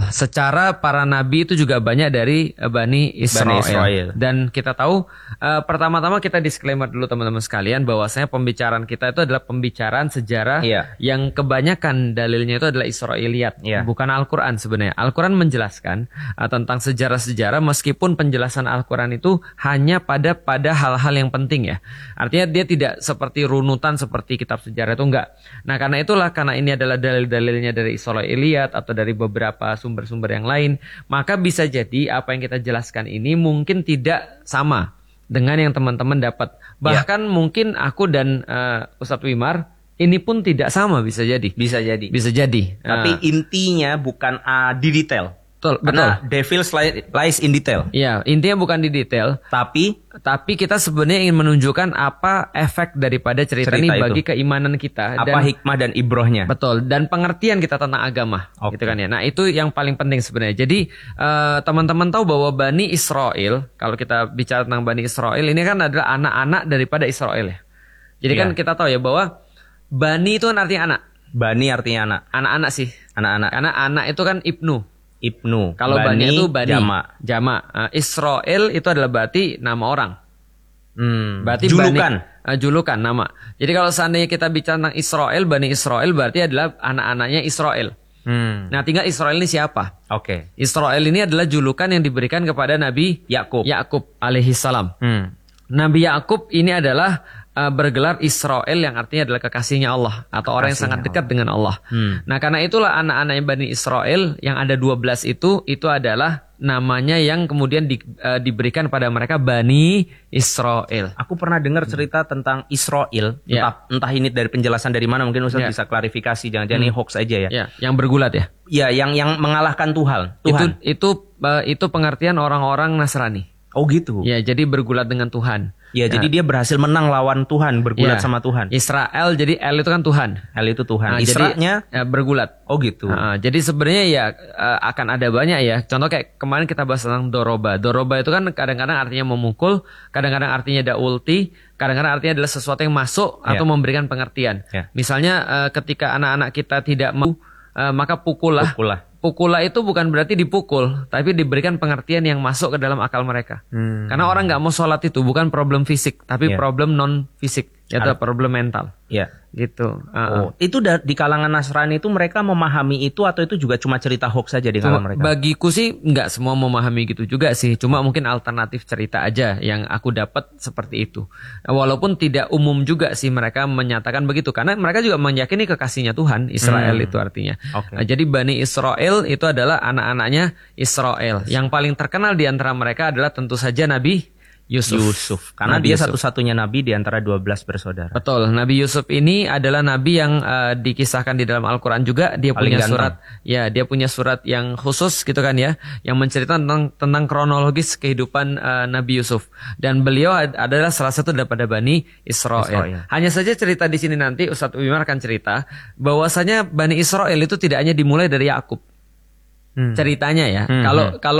Secara para nabi itu juga banyak dari Bani Israel. Dan kita tahu pertama-tama kita disclaimer dulu teman-teman sekalian bahwasanya pembicaraan kita itu adalah pembicaraan sejarah yang kebanyakan dalilnya itu adalah Israiliyat, bukan Al-Quran sebenarnya. Al-Quran menjelaskan tentang sejarah-sejarah meskipun penjelasan Al-Quran itu hanya pada hal-hal yang penting ya. Artinya dia tidak seperti runutan seperti kitab sejarah itu enggak. Nah karena itulah, karena ini adalah dalil-dalilnya dari Israiliyat atau dari beberapa sumber-sumber yang lain, maka bisa jadi apa yang kita jelaskan ini mungkin tidak sama dengan yang teman-teman dapat. Bahkan mungkin aku dan Ustadz Wimar ini pun tidak sama, bisa jadi. Bisa jadi. Tapi intinya bukan di detail. Betul. Karena devil lies in detail. Iya, intinya bukan di detail. Tapi kita sebenarnya ingin menunjukkan apa efek daripada cerita ini bagi keimanan kita. Apa hikmah dan ibrohnya. Betul, dan pengertian kita tentang agama. Gitu kan ya. Nah itu yang paling penting sebenarnya. Jadi teman-teman tahu bahwa Bani Israel, kalau kita bicara tentang Bani Israel, ini kan adalah anak-anak daripada Israel ya. Jadi kan kita tahu ya bahwa Bani itu kan artinya anak. Bani artinya anak. Anak-anak sih. Anak-anak. Karena anak itu kan ibnu. Kalau Bani itu Bani. Jama. Israel itu adalah berarti nama orang. Berarti julukan. Julukan, nama. Jadi kalau seandainya kita bicara tentang Israel, Bani Israel berarti adalah anak-anaknya Israel. Nah tinggal Israel ini siapa? Israel ini adalah julukan yang diberikan kepada Nabi Yakub alaihissalam. Nabi Yakub ini adalah bergelar Israel yang artinya adalah kekasihnya Allah atau orang yang sangat dekat dengan Allah. Nah karena itulah anak-anaknya Bani Israel yang ada 12 itu adalah namanya yang kemudian diberikan pada mereka Bani Israel. Aku pernah dengar cerita tentang Israel, entah ini dari penjelasan dari mana, mungkin Ustaz bisa klarifikasi, jangan-jangan ini hoax aja ya. Yang bergulat ya. Ya, yang mengalahkan Tuhan. Itu pengertian orang-orang Nasrani. Oh gitu. Ya, jadi bergulat dengan Tuhan. Ya, jadi dia berhasil menang lawan Tuhan, bergulat sama Tuhan. Israel, jadi El itu kan Tuhan. El itu Tuhan. Isra'nya bergulat. Oh gitu. Jadi sebenarnya ya akan ada banyak ya. Contoh kayak kemarin kita bahas tentang doroba. Doroba itu kan kadang-kadang artinya memukul, kadang-kadang artinya daulti, kadang-kadang artinya adalah sesuatu yang masuk atau memberikan pengertian. Misalnya ketika anak-anak kita tidak mau, maka pukullah. Pukullah itu bukan berarti dipukul, tapi diberikan pengertian yang masuk ke dalam akal mereka. Karena orang nggak mau sholat itu bukan problem fisik, tapi problem non fisik, yaitu problem mental. Gitu. Itu di kalangan Nasrani itu mereka memahami itu atau itu juga cuma cerita hoax saja di kalangan mereka? Bagiku sih nggak semua memahami gitu juga sih, cuma mungkin alternatif cerita aja yang aku dapat seperti itu. Walaupun tidak umum juga sih mereka menyatakan begitu, karena mereka juga meyakini kekasihnya Tuhan, Israel itu artinya. Jadi Bani Israel itu adalah anak-anaknya Israel. Yang paling terkenal di antara mereka adalah tentu saja Nabi Yusuf. Karena dia satu-satunya nabi di antara 12 bersaudara. Betul. Nabi Yusuf ini adalah nabi yang dikisahkan di dalam Al-Quran juga. Dia paling punya surat. Ya, dia punya surat yang khusus gitu kan ya, yang menceritakan tentang kronologis kehidupan Nabi Yusuf. Dan beliau adalah salah satu daripada Bani Israel. Hanya saja cerita di sini nanti Ustadz Wimar akan cerita bahwasanya Bani Israel itu tidak hanya dimulai dari Yakub. Ceritanya ya, kalau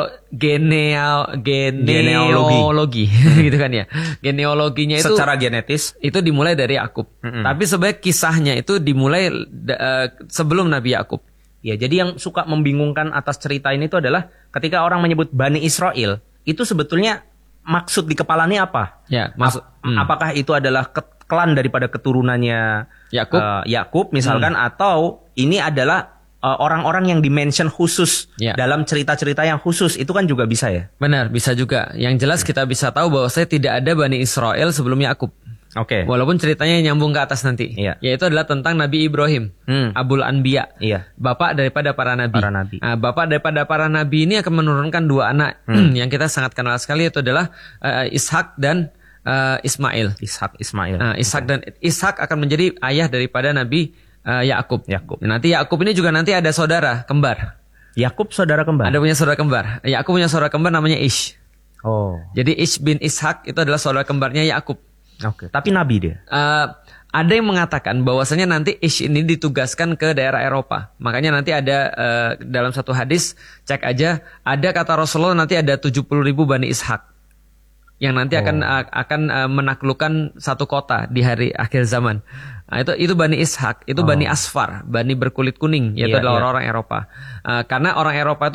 genealogi gitu kan ya, genealoginya itu secara genetis itu dimulai dari Yakub. Tapi sebenarnya kisahnya itu dimulai sebelum Nabi Yakub. Ya, jadi yang suka membingungkan atas cerita ini itu adalah ketika orang menyebut Bani Israel, itu sebetulnya maksud di kepalanya apa? Ya, apakah itu adalah klan daripada keturunannya Yakub misalkan, atau ini adalah orang-orang yang dimention khusus dalam cerita-cerita yang khusus, itu kan juga bisa ya? Benar, bisa juga. Yang jelas kita bisa tahu bahwa saya tidak ada Bani Israel sebelum Yakub. Walaupun ceritanya nyambung ke atas nanti. Yaitu adalah tentang Nabi Ibrahim, Abul Anbiya, bapak daripada para nabi. Nah, bapak daripada para nabi ini akan menurunkan dua anak yang kita sangat kenal sekali, itu adalah Ishak dan Ismail. Ishak dan Ishak akan menjadi ayah daripada Nabi Yakub. Nanti Yakub ini juga nanti ada saudara kembar. Yakub saudara kembar. Ada punya saudara kembar. Yakub punya saudara kembar namanya Ish. Jadi Ish bin Ishak itu adalah saudara kembarnya Yakub. Tapi nabi dia. Ada yang mengatakan bahwasanya nanti Ish ini ditugaskan ke daerah Eropa. Makanya nanti ada dalam satu hadis, cek aja, ada kata Rasulullah nanti ada 70.000 Bani Ishak yang nanti akan menaklukkan satu kota di hari akhir zaman. Nah, itu Bani Ishak, itu Bani Asfar, Bani berkulit kuning, yaitu adalah orang-orang Eropa. Karena orang Eropa itu